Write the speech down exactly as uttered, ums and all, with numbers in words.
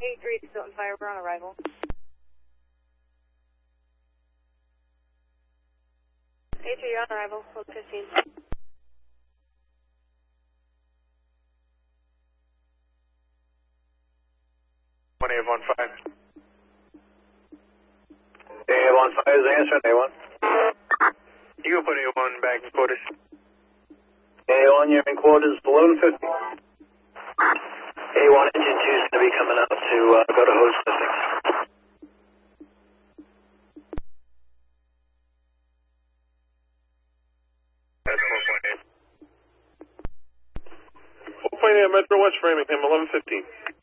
eighty-three, still on fire, we're on arrival. eighty-three, on arrival, one fifteen. one eight one five. A one five is answering, A one. You can put A one back in quarters. A one, you're in quarters, eleven fifty. A one, engine two is going to be coming out to uh, go to hose lifting. That's four point eight. four point eight Metro West Framingham, eleven fifteen.